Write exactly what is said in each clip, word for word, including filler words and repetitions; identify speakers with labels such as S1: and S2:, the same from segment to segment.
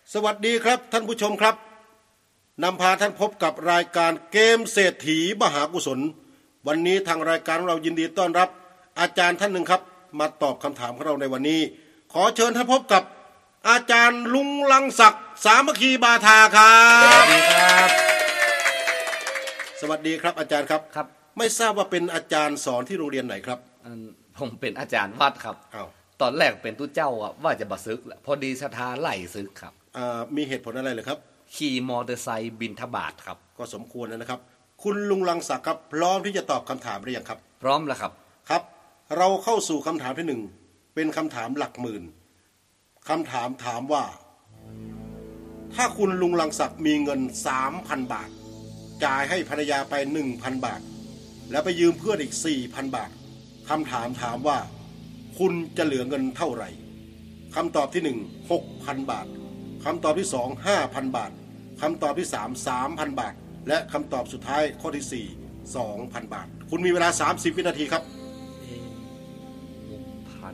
S1: สวัสดีครับท่านผู้ชมครับนำพาท่านพบกับรายการเกมเศรษฐีมหากุศลวันนี้ทางรายการของเรายินดีต้อนรับอาจารย์ท่านหนึ่งครับมาตอบคำถามของเราในวันนี้ขอเชิญท่านพบกับอาจารย์ลุงลังศักดิ์สามัคคีบาทาครับสวัสดีครับสวัสดีครับอาจารย์ครับครับไม่ทราบว่าเป็นอาจารย์สอนที่โรงเรียนไหนครับ
S2: ผมเป็นอาจารย์วัดครับอ้าวตอนแรกเป็นตู้เจ้าอ่ะว่าจะมาซึกแหละพอดีศรัทธาไล่ซึกครับ
S1: มีเหตุผลอะไรเลยครับ
S2: ขี่มอเตอร์ไซค์บิณฑบาตครับ
S1: ก็สมควรนะครับคุณลุงลังศักดิ์ครับพร้อมที่จะตอบคำถามหรือยังครับ
S2: พร้อมแล้วครับ
S1: ครับเราเข้าสู่คำถามที่หนึ่งเป็นคำถามหลักหมื่นคำถามถามว่าถ้าคุณลุงลังศักดิ์มีเงิน สามพัน บาทจ่ายให้ภรรยาไป หนึ่งพัน บาทแล้วไปยืมเพื่อนอีก สี่พัน บาทคำถามถามว่าคุณจะเหลือเงินเท่าไหร่คำตอบที่หนึ่ง หกพัน บาทคำตอบที่สอง ห้าพัน บาทคำตอบที่สาม สามพัน บาทและคำตอบสุดท้ายข้อที่สี่ สองพัน บาทคุณมีเวลาสามสิบวินาทีครับ
S2: หกพัน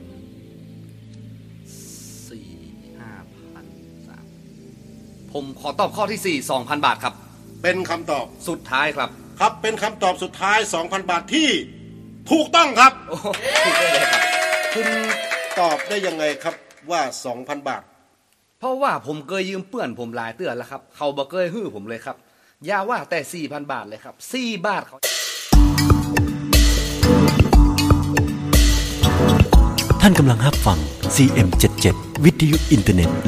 S2: สี่ ห้าพัน สามผมขอตอบข้อที่สี่ สองพัน บาทครับ
S1: เป็นคำตอบ
S2: สุดท้ายครับ
S1: ครับเป็นคำตอบสุดท้าย สองพัน บาทที่ถูกต้องครับ
S2: โอ้ถูกเลยครับ
S1: คุณตอบได้ยังไงครับว่า สองพัน บาท
S2: เพราะว่าผมเคยยืมเพื่อนผมหลายเตือนแล้วครับเขาบ่เคยฮื้อผมเลยครับอย่าว่าแต่ สี่พัน บาทเลยครับสี่บาทเขา
S3: ท่านกำลังรับฟัง ซี เอ็ม เจ็ดสิบเจ็ด วิทยุอินเทอร์เน็ต